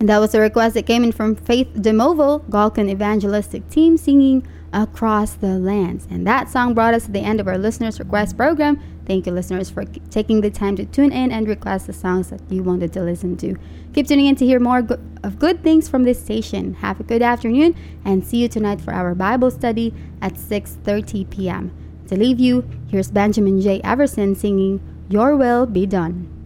And that was a request that came in from Faith Demovo, Galkan Evangelistic Team, singing Across the Lands. And that song brought us to the end of our listeners' request program. Thank you, listeners, for taking the time to tune in and request the songs that you wanted to listen to. Keep tuning in to hear more of good things from this station. Have a good afternoon, and see you tonight for our Bible study at 6:30 p.m. To leave you, here's Benjamin J. Everson singing Your Will Be Done.